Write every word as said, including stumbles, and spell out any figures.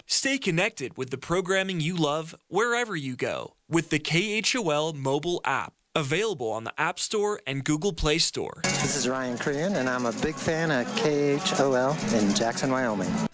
Stay connected with the programming you love wherever you go with the K H O L mobile app, available on the App Store and Google Play Store. This is Ryan Crean, and I'm a big fan of K H O L in Jackson, Wyoming.